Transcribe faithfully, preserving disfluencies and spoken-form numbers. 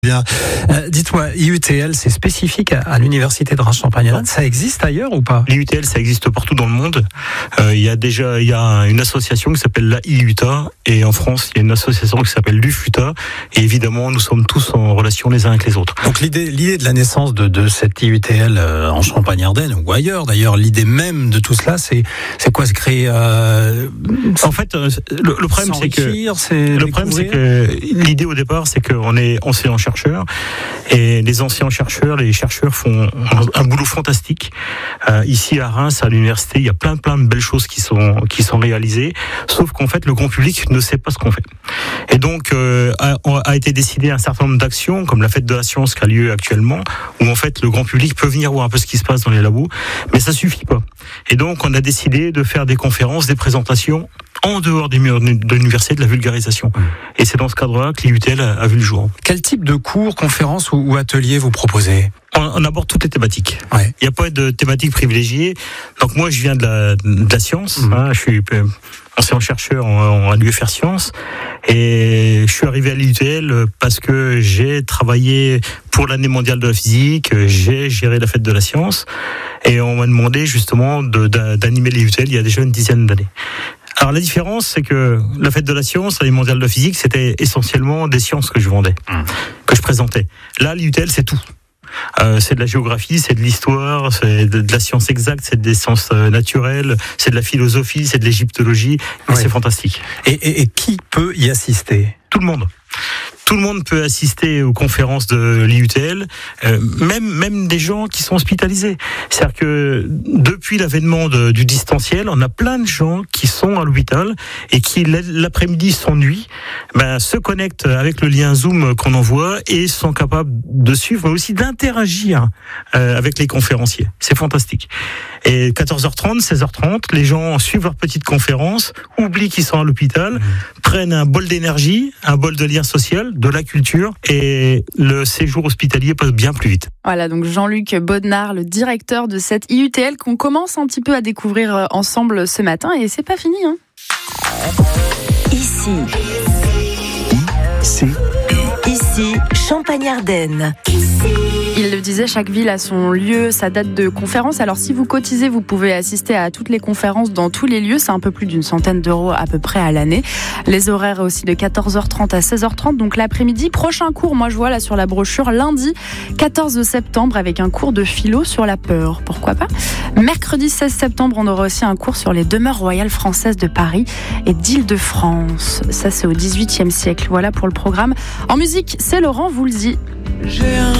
Bien. Euh, dites-moi, I U T L, c'est spécifique à, à l'université de Reims-Champagne-Ardenne. Ça existe ailleurs ou pas? L'I U T L, ça existe partout dans le monde. Euh, il y a déjà, il y a une association qui s'appelle la I U T A, et en France, il y a une association qui s'appelle l'U F U T A, et évidemment, nous sommes tous en relation les uns avec les autres. Donc l'idée, l'idée de la naissance de, de cette I U T L euh, en Champagne-Ardenne ou ailleurs, d'ailleurs, l'idée même de tout cela, c'est, c'est quoi? C'est créer. Euh, en fait, euh, le, le problème, c'est que c'est le problème, c'est que l'idée au départ, c'est qu'on est enseignant chercheurs et les anciens chercheurs, les chercheurs font un, un boulot fantastique. Euh, ici à Reims, à l'université, il y a plein plein de belles choses qui sont qui sont réalisées, sauf qu'en fait le grand public ne sait pas ce qu'on fait. Et donc euh, a, a été décidé un certain nombre d'actions, comme la fête de la science qui a lieu actuellement, où en fait le grand public peut venir voir un peu ce qui se passe dans les labos, mais ça suffit pas. Et donc on a décidé de faire des conférences, des présentations en dehors des murs de l'université, de la vulgarisation. Et c'est dans ce cadre-là que l'I U T L a, a vu le jour. Quel type de cours, conférences ou, ou ateliers vous proposez? On, on aborde toutes les thématiques. Ouais. Il n'y a pas de thématique privilégiée. Donc moi, je viens de la, de la science. Mmh. Hein, je suis enseignant-chercheur en, en l'U F R Sciences. Et je suis arrivé à l'I U T L parce que j'ai travaillé pour l'année mondiale de la physique, j'ai géré la fête de la science. Et on m'a demandé justement de, d'animer l'I U T L il y a déjà une dizaine d'années. Alors la différence, c'est que la fête de la science, l'année mondiale de la physique, c'était essentiellement des sciences que je vendais, mmh. que je présentais. Là, l'I U T L, c'est tout. Euh, c'est de la géographie, c'est de l'histoire, c'est de, de la science exacte, c'est des sciences euh, naturelles, c'est de la philosophie, c'est de l'égyptologie, et oui. C'est fantastique. Et, et, et qui peut y assister? Tout le monde. Tout le monde peut assister aux conférences de l'I U T L, euh, même même des gens qui sont hospitalisés. C'est-à-dire que depuis l'avènement de, du distanciel, on a plein de gens qui sont à l'hôpital et qui l'après-midi s'ennuient, ben se connectent avec le lien Zoom qu'on envoie et sont capables de suivre, mais aussi d'interagir euh, avec les conférenciers. C'est fantastique. Et quatorze heures trente, seize heures trente, les gens suivent leur petite conférence, oublient qu'ils sont à l'hôpital, mmh. prennent un bol d'énergie, un bol de lien social, de la culture, et le séjour hospitalier passe bien plus vite. Voilà, donc Jean-Luc Bodnard, le directeur de cette I U T L qu'on commence un petit peu à découvrir ensemble ce matin, et c'est pas fini, hein. Ici. Ici. Ici, Champagne-Ardenne. Il le disait, chaque ville a son lieu, sa date de conférence. Alors si vous cotisez, vous pouvez assister à toutes les conférences dans tous les lieux. C'est un peu plus d'une centaine d'euros à peu près à l'année. Les horaires aussi de quatorze heures trente à seize heures trente, donc l'après-midi. Prochain cours, moi je vois là sur la brochure, lundi quatorze septembre avec un cours de philo sur la peur. Pourquoi pas? Mercredi seize septembre, on aura aussi un cours sur les demeures royales françaises de Paris et d'Île-de-France. Ça c'est au dix-huitième siècle. Voilà pour le programme. En musique, c'est Laurent Voulzy. J'ai un